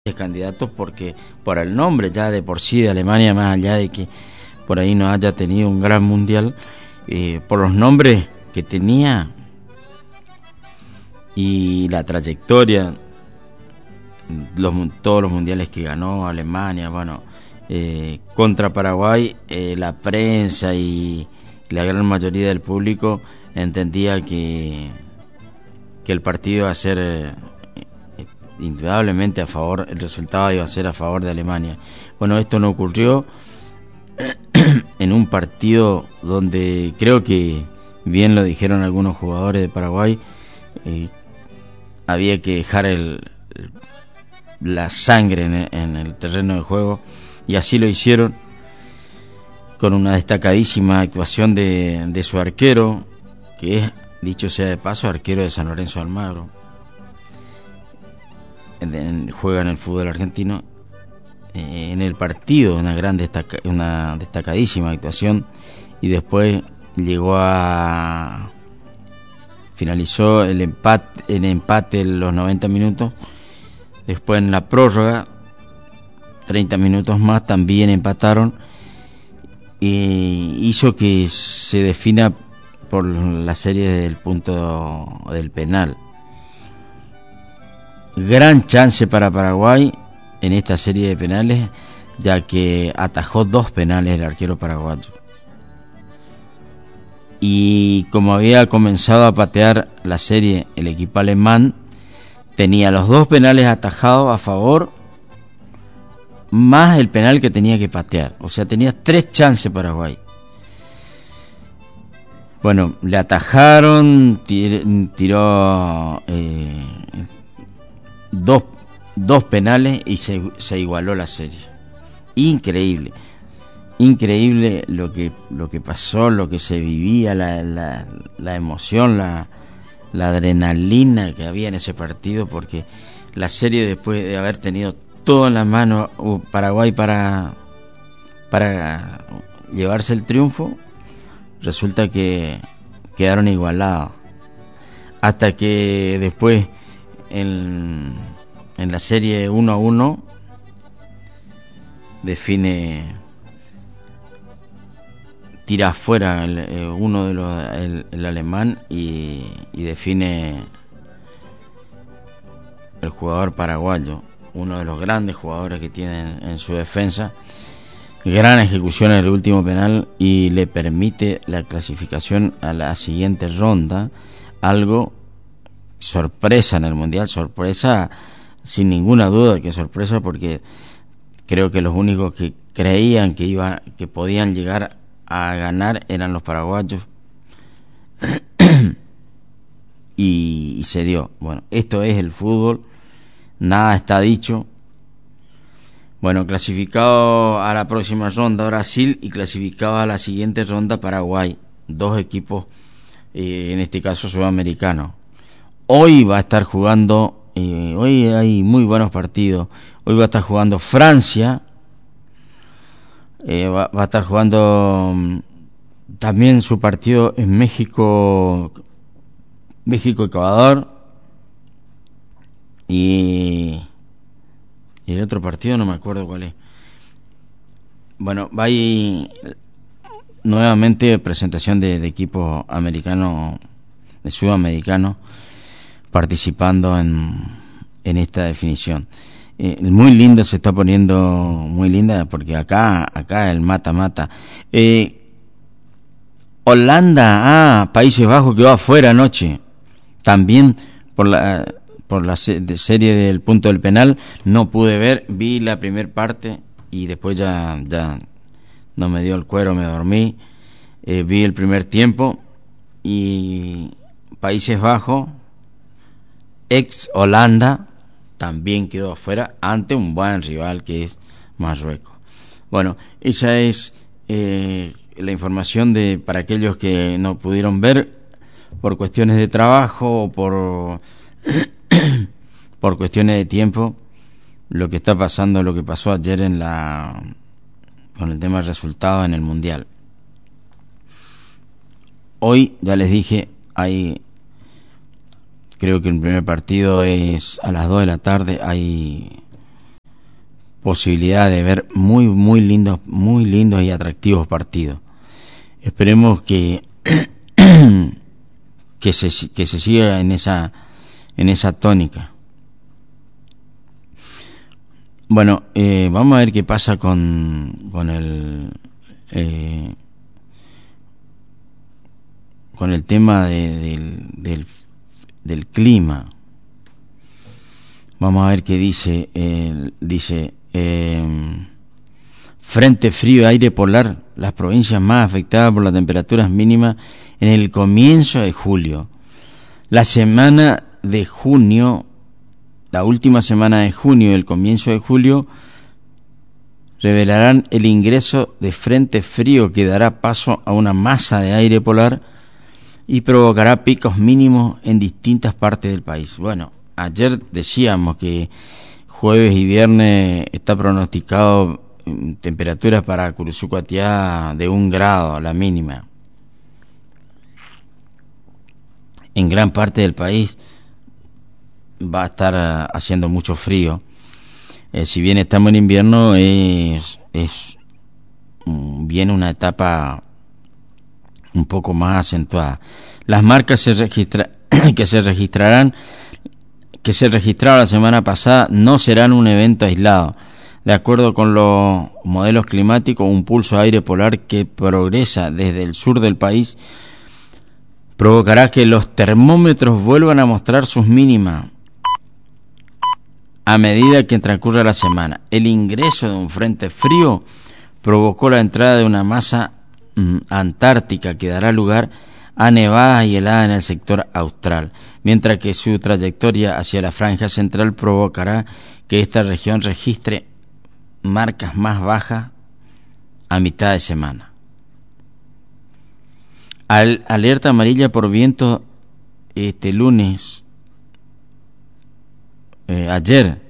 candidatos, porque por el nombre ya de por sí de Alemania, más allá de que por ahí no haya tenido un gran mundial, por los nombres que tenía y la trayectoria, todos los mundiales que ganó Alemania, bueno, contra Paraguay, la prensa y la gran mayoría del público entendía que el partido iba a ser indudablemente a favor, el resultado iba a ser a favor de Alemania. Bueno, esto no ocurrió en un partido donde creo que, bien lo dijeron algunos jugadores de Paraguay, había que dejar la sangre en el terreno de juego, y así lo hicieron, con una destacadísima actuación de su arquero, que es, dicho sea de paso, arquero de San Lorenzo de Almagro. Juega en el fútbol argentino. En el partido una destacadísima actuación, y después finalizó el empate en los 90 minutos. Después en la prórroga, 30 minutos más, también empataron, y hizo que se defina por la serie del punto del penal. Gran chance para Paraguay en esta serie de penales, ya que atajó 2 penales el arquero paraguayo. Y como había comenzado a patear la serie el equipo alemán, tenía los 2 penales atajados a favor, más el penal que tenía que patear. O sea, tenía 3 chances Paraguay. Bueno, le atajaron, tiró dos penales y se igualó la serie. Increíble lo que pasó, lo que se vivía, la emoción, la adrenalina que había en ese partido, porque la serie, después de haber tenido todo en las manos Paraguay para llevarse el triunfo, resulta que quedaron igualados, hasta que después en la serie 1-1 tira afuera uno de el alemán, y define el jugador paraguayo, uno de los grandes jugadores que tiene en su defensa. Gran ejecución en el último penal, y le permite la clasificación a la siguiente ronda. Algo sorpresa en el mundial, sorpresa sin ninguna duda, que sorpresa, porque creo que los únicos que creían que podían llegar a ganar eran los paraguayos. y se dio. Bueno, esto es el fútbol, nada está dicho. Bueno, clasificado a la próxima ronda Brasil, y clasificado a la siguiente ronda Paraguay, 2 equipos, en este caso sudamericanos. Hoy va a estar jugando, hoy hay muy buenos partidos. Hoy va a estar jugando Francia, va a estar jugando también su partido en México-Ecuador, y el otro partido no me acuerdo cuál es. Bueno, va ahí nuevamente presentación de equipos americanos, de sudamericanos, participando en esta definición. Muy linda, se está poniendo muy linda, porque acá el mata-mata. Holanda, Países Bajos quedó afuera anoche, también por la serie del punto del penal. No pude ver, vi la primer parte y después ya no me dio el cuero, me dormí. Vi el primer tiempo, y Países Bajos, ex Holanda, también quedó afuera ante un buen rival que es Marruecos. Bueno, esa es la información para aquellos que no pudieron ver por cuestiones de trabajo o por cuestiones de tiempo, lo que está pasando, lo que pasó ayer con el tema del resultado en el mundial. Hoy, ya les dije, creo que el primer partido es a las 2 de la tarde, hay posibilidad de ver muy lindos y atractivos partidos. Esperemos que se siga en esa tónica. Bueno, vamos a ver qué pasa con el tema del clima. Vamos a ver qué dice. Frente frío, aire polar, las provincias más afectadas por las temperaturas mínimas en el comienzo de julio. La semana de junio, la última semana de junio y el comienzo de julio revelarán el ingreso de frente frío que dará paso a una masa de aire polar y provocará picos mínimos en distintas partes del país. Bueno, ayer decíamos que jueves y viernes está pronosticado temperaturas para Curuzucuatiá de 1 grado, la mínima. En gran parte del país va a estar haciendo mucho frío. Si bien estamos en invierno, viene una etapa un poco más acentuada. Las marcas que se registraron la semana pasada no serán un evento aislado. De acuerdo con los modelos climáticos, un pulso de aire polar que progresa desde el sur del país provocará que los termómetros vuelvan a mostrar sus mínimas a medida que transcurra la semana. El ingreso de un frente frío provocó la entrada de una masa antártica que dará lugar a nevadas y heladas en el sector austral, mientras que su trayectoria hacia la franja central provocará que esta región registre marcas más bajas a mitad de semana. Alerta amarilla por viento lunes, ayer,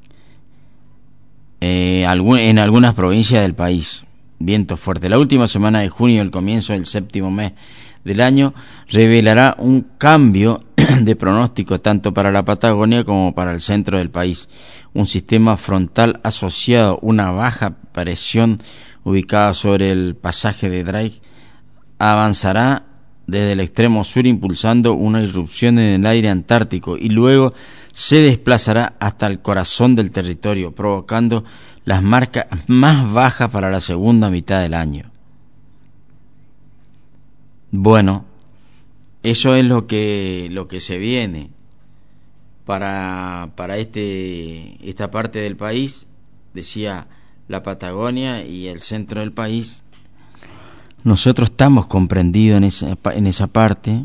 en algunas provincias del país. Viento fuerte. La última semana de junio, el comienzo del 7º mes del año, revelará un cambio de pronóstico tanto para la Patagonia como para el centro del país. Un sistema frontal asociado, una baja presión ubicada sobre el pasaje de Drake, avanzará desde el extremo sur impulsando una irrupción en el aire antártico y luego se desplazará hasta el corazón del territorio, provocando las marcas más bajas para la segunda mitad del año. Bueno, eso es lo que se viene para esta parte del país, decía la Patagonia y el centro del país. Nosotros estamos comprendidos en esa parte.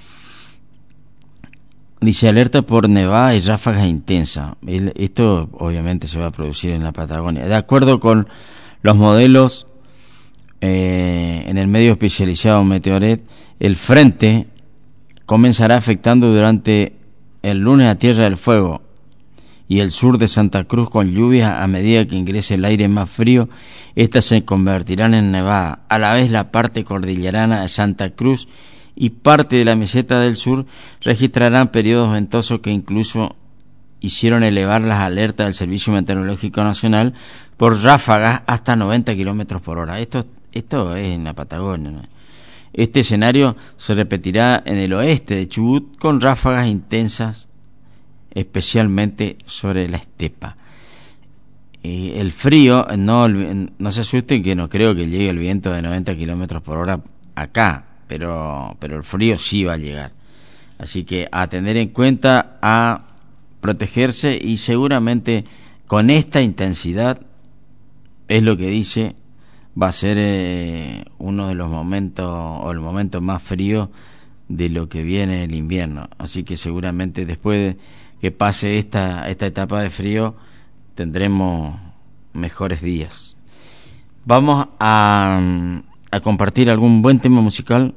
Dice alerta por nevada y ráfagas intensas. Esto obviamente se va a producir en la Patagonia. De acuerdo con los modelos en el medio especializado Meteoret, el frente comenzará afectando durante el lunes a Tierra del Fuego y el sur de Santa Cruz con lluvias a medida que ingrese el aire más frío. Estas se convertirán en nevada. A la vez la parte cordillerana de Santa Cruz y parte de la meseta del sur registrarán periodos ventosos que incluso hicieron elevar las alertas del Servicio Meteorológico Nacional por ráfagas hasta 90 kilómetros por hora. Esto es en la Patagonia, ¿no? Este escenario se repetirá en el oeste de Chubut con ráfagas intensas, especialmente sobre la estepa. El frío, no se asusten que no creo que llegue el viento de 90 kilómetros por hora acá, pero el frío sí va a llegar. Así que a tener en cuenta, a protegerse, y seguramente con esta intensidad es lo que dice va a ser uno de los momentos o el momento más frío de lo que viene el invierno. Así que seguramente después de que pase esta etapa de frío tendremos mejores días. Vamos a compartir algún buen tema musical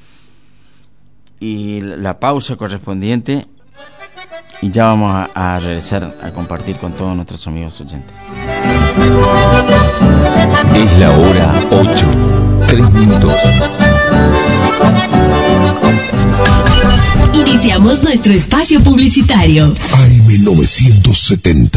y la pausa correspondiente, y ya vamos a regresar a compartir con todos nuestros amigos oyentes. Es la hora 8, 3 minutos. Iniciamos nuestro espacio publicitario. AM 970.